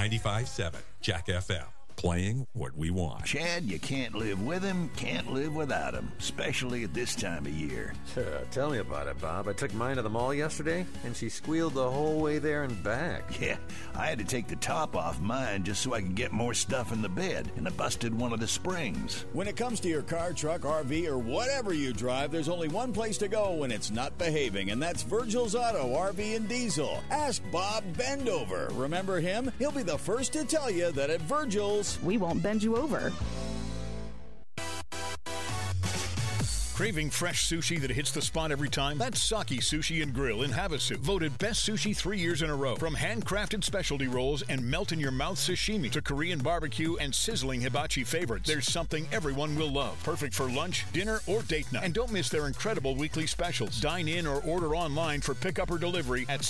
95.7 Jack FM. Playing what we want. Chad, you can't live with him, can't live without him, especially at this time of year. Tell me about it, Bob. I took mine to the mall yesterday, and she squealed the whole way there and back. Yeah, I had to take the top off mine just so I could get more stuff in the bed, and I busted one of the springs. When it comes to your car, truck, RV, or whatever you drive, there's only one place to go when it's not behaving, and that's Virgil's Auto, RV, and Diesel. Ask Bob Bendover. Remember him? He'll be the first to tell you that at Virgil's, we won't bend you over. Craving fresh sushi that hits the spot every time? That's Saki Sushi and Grill in Havasu. Voted best sushi 3 years in a row. From handcrafted specialty rolls and melt-in-your-mouth sashimi to Korean barbecue and sizzling hibachi favorites, there's something everyone will love. Perfect for lunch, dinner, or date night. And don't miss their incredible weekly specials. Dine in or order online for pickup or delivery at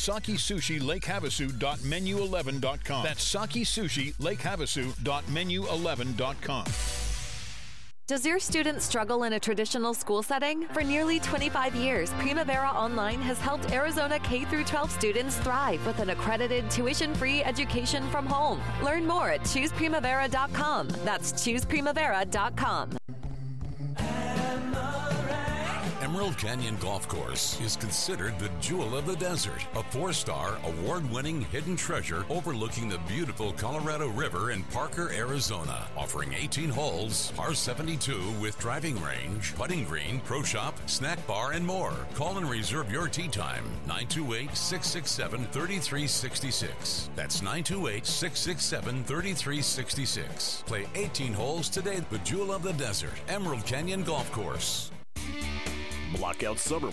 SakiSushi.LakeHavasu.menu11.com. That's Saki Sushi, LakeHavasu.menu11.com. Does your student struggle in a traditional school setting? For nearly 25 years, Primavera Online has helped Arizona K-12 students thrive with an accredited tuition-free education from home. Learn more at ChoosePrimavera.com. That's ChoosePrimavera.com. Emerald Canyon Golf Course is considered the jewel of the desert, a 4-star, award-winning hidden treasure overlooking the beautiful Colorado River in Parker, Arizona, offering 18 holes, par 72 with driving range, putting green, pro shop, snack bar, and more. Call and reserve your tee time, 928-667-3366. That's 928-667-3366. Play 18 holes today, the jewel of the desert, Emerald Canyon Golf Course. Blackout Summer